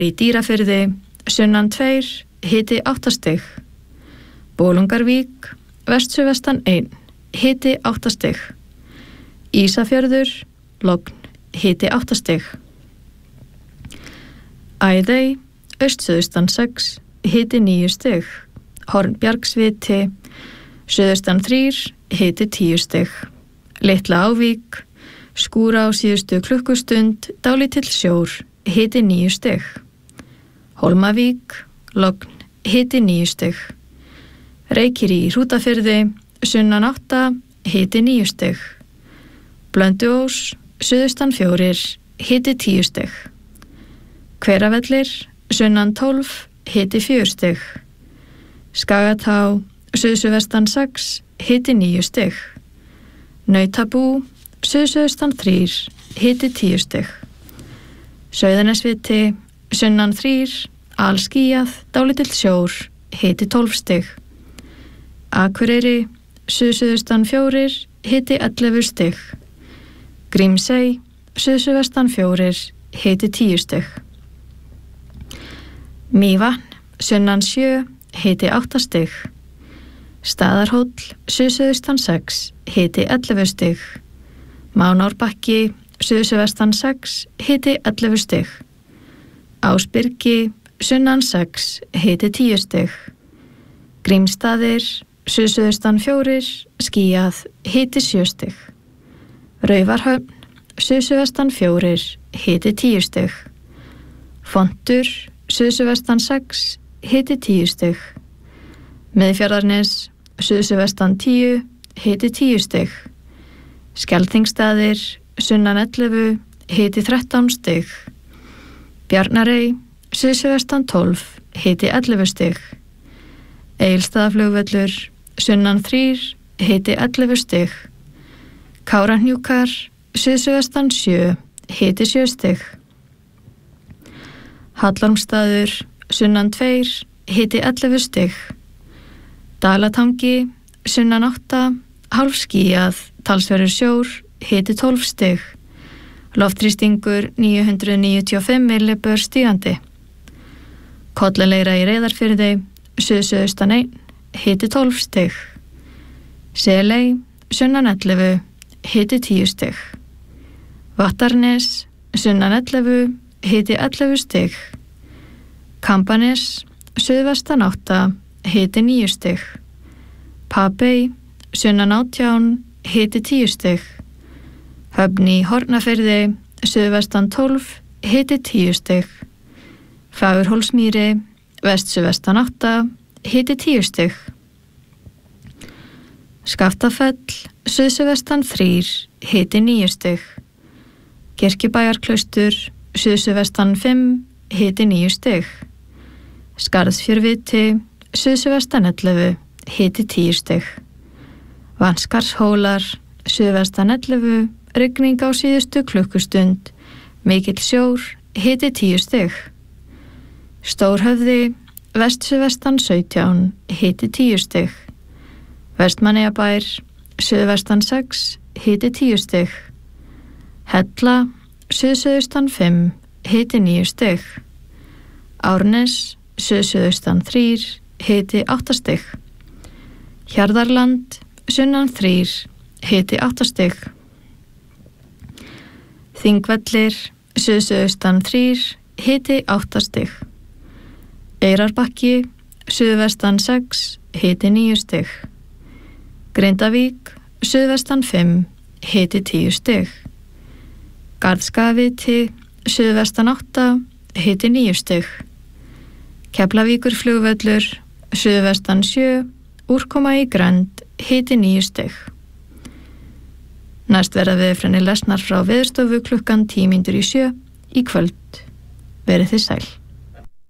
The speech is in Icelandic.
Í Dýrafirði, sunnan 2, hiti 8 stig. Bolungarvík, vestsuðvestan 1, hiti 8 stig. Ísafjörður, logn, hiti 8 stig. Æðey, austsuðaustan 6, hiti 9 stig. Hornbjargsviti, suðaustan 3, hiti 10 stig. Litla Ávík, skúra á síðustu klukkustund, dálítill sjór, hiti 9 stig. Hólmavík, logn, hiti 9 stig. Reykir í Hrútafirði, sunnan 8, hiti 9 stig. Blönduós, suðaustan 4, hiti 10 stig. Hveravellir, sunnan 12, hiti 4 stig. Skagatá, suðsuðvestan 6, hiti 9 stig. Nautabú, suðsuðaustan 3, hiti 10 stig. Sauðanesviti, sunnan 3, alskýjað, dálítill sjór, hiti 12 stig. Akureyri, suðsuðaustan 4, hiti 11 stig. Grímsey, suðsuðvestan 4, hiti 10 stig. Mývatn, sunnan 7, hiti 8 stig. Staðarhóll, suðsuðaustan 6, hiti 11 stig. Mánárbakki, suðsuðvestan 6, hiti 11 stig. Ásbyrgi, sunnan 6, hiti 10 stig. Grímsstaðir, suðsuðaustan 4, skýjað, hiti 7 stig. Raufarhöfn, suðsuðvestan 4, hiti 10 stig. Fontur, suðsuðvestan 6, hiti 10 stig. Miðfjarðarnes, suðsuðvestan 10, hiti 10 stig. Skelþingsstaðir, sunnan 11, hiti 13 stig. Bjarnarey, suðsuðvestan 12, hiti 11 stig. Egilsstaðaflugvöllur, sunnan 3, hiti 11 stig. Kárahnjúkar, suðsuðvestan 7, hiti 7 stig. Hallormsstaður, sunnan 2, hiti 11 stig. Dalatangi, sunnan 8, hálfskýjað, talsverður sjór, hiti 12 stig. Loftþrýstingur 995 millibör stígandi. Kollaleira í Reyðarfirði, suðsuðaustan 1, hiti 12 stig. Seley, sunnan 11, hiti 10 stig. Vattarnes, sunnan 11, hiti 11 stig. Kambanes, suðvestan 8, hiti 9 stig. Papey, sunnan 18, hiti 10 stig. Höfn í Hornafirði, suðvestan 12, hiti 10 stig. Fagurhólsmýri, vestsuðvestan 8, hiti 10 stig. Skaftafell, suðsuðvestan 3, hiti 9 stig. Kirkjubæjarklaustur, suðsuðvestan 5, hiti 9 stig. Skarðsfjörviti, suðsuðvestan 11, hiti 10 stig. Vanskarshólar, suðvestan 11, rigning á síðustu klukkustund, mikill sjór, hiti 10 stig. Stórhöfði, vestsuðvestan 17, hiti 10 stig. Vestmannaeyjabær, suðvestan 6, hiti 10 stig. Hella, suðsuðaustan 5, hiti 9 stig. Árnes, suðsuðaustan 3, hiti 8 stig. Hjarðarland, sunnan 3, hiti 8 stig. Þingvellir, suðsuðaustan 3, hiti 8 stig. Eyrarbakki, suðvestan 6, hiti 9 stig. Grindavík, suðvestan 5, hiti 10 stig. Garðskagaviti, suðvestan 8, hiti 9 stig. Keflavíkurflugvöllur, suðvestan 7, úrkoma í grennd, hiti 9 stig. Næst verða veðurfræðinni lesnar frá Veðurstofu klukkan 7:10 í kvöld. Verið þið sæl.